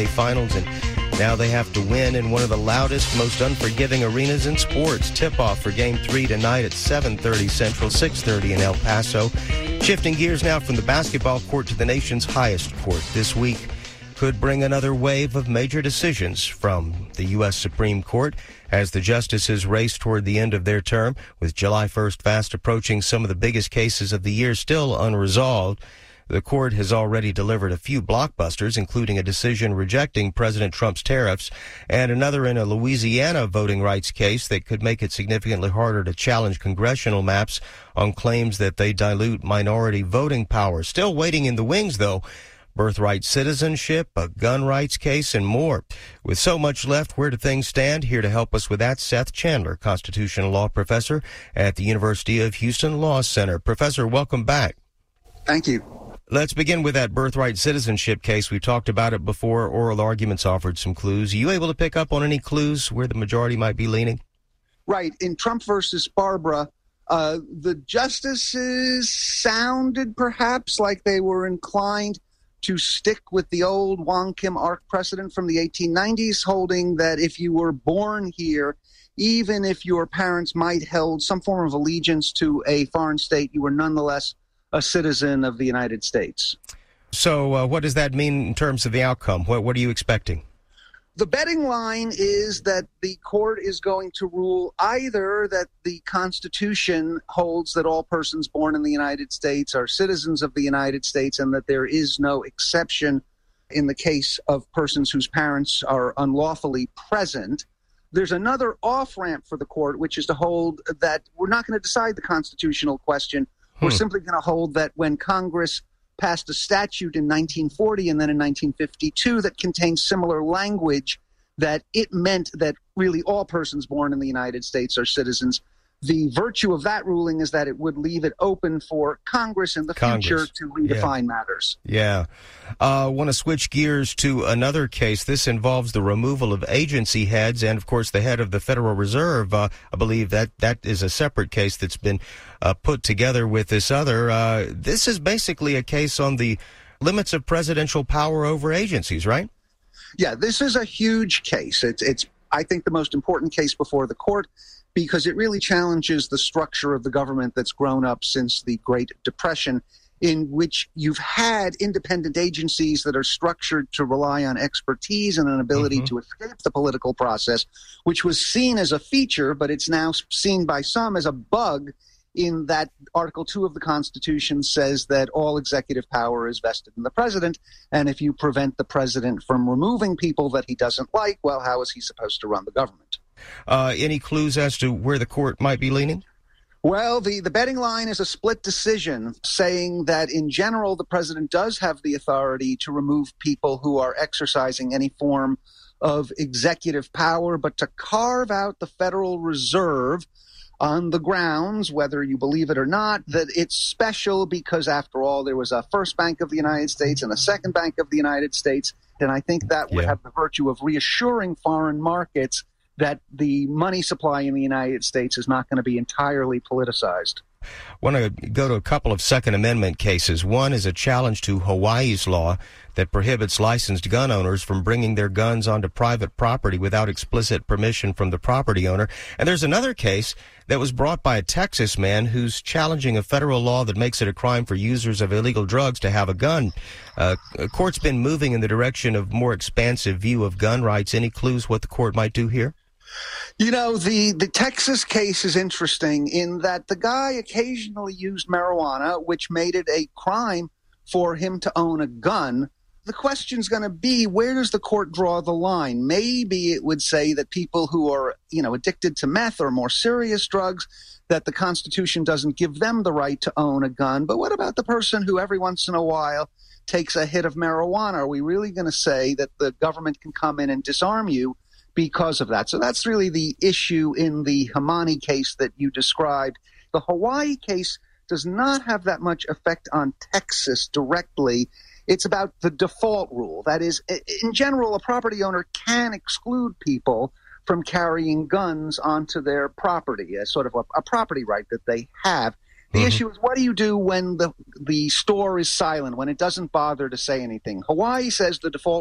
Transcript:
Finals, and now they have to win in one of the loudest, most unforgiving arenas in sports. Tip-off for Game 3 tonight at 7:30 Central, 6:30 in El Paso. Shifting gears now from the basketball court to the nation's highest court. This week could bring another wave of major decisions from the U.S. Supreme Court as the justices race toward the end of their term, with July 1st fast approaching. Some of the biggest cases of the year still unresolved. The court has already delivered a few blockbusters, including a decision rejecting President Trump's tariffs and another in a Louisiana voting rights case that could make it significantly harder to challenge congressional maps on claims that they dilute minority voting power. Still waiting in the wings, though, birthright citizenship, a gun rights case, and more. With so much left, where do things stand? Here to help us with that, Seth Chandler, constitutional law professor at the University of Houston Law Center. Professor, welcome back. Thank you. Let's begin with that birthright citizenship case. We've talked about it before. Oral arguments offered some clues. Are you able to pick up on any clues where the majority might be leaning? Right. In Trump versus Barbara, the justices sounded perhaps like they were inclined to stick with the old Wong Kim Ark precedent from the 1890s, holding that if you were born here, even if your parents might held some form of allegiance to a foreign state, you were nonetheless a citizen of the United States. So what does that mean in terms of the outcome? What are you expecting? The betting line is that the court is going to rule either that the Constitution holds that all persons born in the United States are citizens of the United States and that there is no exception in the case of persons whose parents are unlawfully present. There's another off-ramp for the court, which is to hold that we're not going to decide the constitutional question. We're simply going to hold that when Congress passed a statute in 1940 and then in 1952 that contained similar language, that it meant that really all persons born in the United States are citizens. The virtue of that ruling is that it would leave it open for Congress in the future to redefine matters. Yeah. I want to switch gears to another case. This involves the removal of agency heads and, of course, the head of the Federal Reserve. I believe that is a separate case that's been put together with this other. This is basically a case on the limits of presidential power over agencies, right? Yeah, this is a huge case. It's I think, the most important case before the court, because it really challenges the structure of the government that's grown up since the Great Depression, in which you've had independent agencies that are structured to rely on expertise and an ability to escape the political process, which was seen as a feature, but it's now seen by some as a bug, in that Article 2 of the Constitution says that all executive power is vested in the president, and if you prevent the president from removing people that he doesn't like, well, how is he supposed to run the government? Any clues as to where the court might be leaning? Well, the betting line is a split decision, saying that in general the president does have the authority to remove people who are exercising any form of executive power, but to carve out the Federal Reserve on the grounds, whether you believe it or not, that it's special because, after all, there was a First Bank of the United States and a Second Bank of the United States, and I think that would have the virtue of reassuring foreign markets that the money supply in the United States is not going to be entirely politicized. I want to go to a couple of Second Amendment cases. One is a challenge to Hawaii's law that prohibits licensed gun owners from bringing their guns onto private property without explicit permission from the property owner. And there's another case that was brought by a Texas man who's challenging a federal law that makes it a crime for users of illegal drugs to have a gun. Court's been moving in the direction of more expansive view of gun rights. Any clues what the court might do here? You know, the Texas case is interesting in that the guy occasionally used marijuana, which made it a crime for him to own a gun. The question's going to be, where does the court draw the line? Maybe it would say that people who are, addicted to meth or more serious drugs, that the Constitution doesn't give them the right to own a gun. But what about the person who every once in a while takes a hit of marijuana? Are we really going to say that the government can come in and disarm you because of that? So that's really the issue in the Hamani case that you described. The Hawaii case does not have that much effect on Texas directly. It's about the default rule. That is, in general, a property owner can exclude people from carrying guns onto their property, as sort of a property right that they have. The issue is, what do you do when the store is silent, when it doesn't bother to say anything? Hawaii says the default